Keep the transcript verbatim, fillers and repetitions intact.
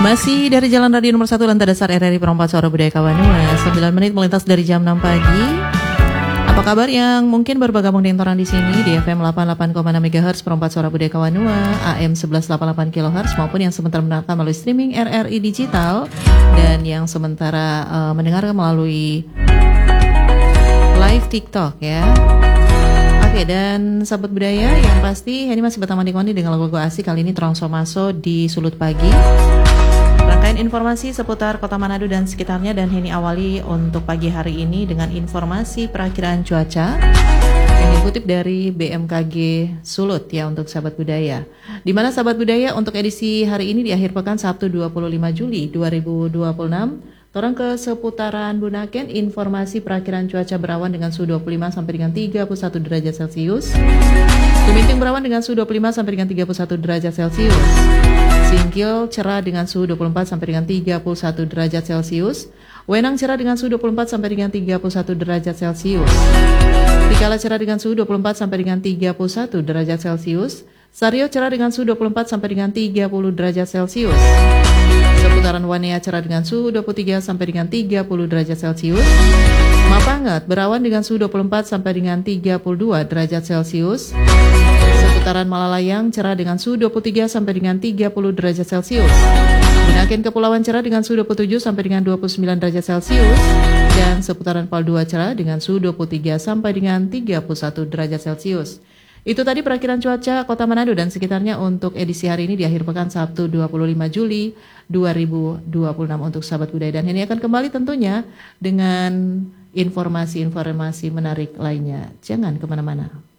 Masih dari Jalan Radio nomor satu Lantai Dasar R R I Perempat Suara Budaya Kawanua. sembilan menit melintas dari jam enam pagi. Apa kabar yang mungkin baru bergabung dengan orang di sini di F M delapan puluh delapan koma enam megahertz Perempat Suara Budaya Kawanua, A M seribu seratus delapan puluh delapan kilohertz, maupun yang sementara mendengarkan melalui streaming R R I Digital dan yang sementara uh, mendengarkan melalui live TikTok ya. Oke, dan sahabat budaya yang pasti ini masih bersama Dikoni dengan lagu-lagu asik. Kali ini Transformaso di Sulut Pagi. Rangkaian informasi seputar Kota Manado dan sekitarnya, dan Heni awali untuk pagi hari ini dengan informasi perakiraan cuaca yang dikutip dari B M K G Sulut ya untuk sahabat budaya. Di mana sahabat budaya untuk edisi hari ini di akhir pekan Sabtu dua puluh lima Juli dua ribu dua puluh enam, torang ke seputaran Bunaken informasi perakiraan cuaca berawan dengan suhu dua puluh lima sampai dengan tiga puluh satu derajat Celcius. Tuminting berawan dengan suhu dua puluh lima sampai dengan tiga puluh satu derajat Celcius. Singkil cerah dengan suhu dua puluh empat sampai dengan tiga puluh satu derajat Celcius. Wenang cerah dengan suhu dua puluh empat sampai dengan tiga puluh satu derajat Celcius. Tikala cerah dengan suhu dua puluh empat sampai dengan tiga puluh satu derajat Celcius. Sario cerah dengan suhu dua puluh empat sampai dengan tiga puluh derajat Celcius. Seputaran Wanea cerah dengan suhu dua puluh tiga sampai dengan tiga puluh derajat Celcius. Mapangat berawan dengan suhu dua puluh empat sampai dengan tiga puluh dua derajat Celcius. Seputaran Malalayang cerah dengan suhu dua puluh tiga sampai dengan tiga puluh derajat Celcius. Bunaken Kepulauan cerah dengan suhu dua puluh tujuh sampai dengan dua puluh sembilan derajat Celcius, dan seputaran Paldua cerah dengan suhu dua puluh tiga sampai dengan tiga puluh satu derajat Celcius. Itu tadi perakiran cuaca Kota Manado dan sekitarnya untuk edisi hari ini di akhir pekan Sabtu dua puluh lima Juli dua ribu dua puluh enam untuk sahabat budaya, dan ini akan kembali tentunya dengan informasi-informasi menarik lainnya. Jangan kemana-mana.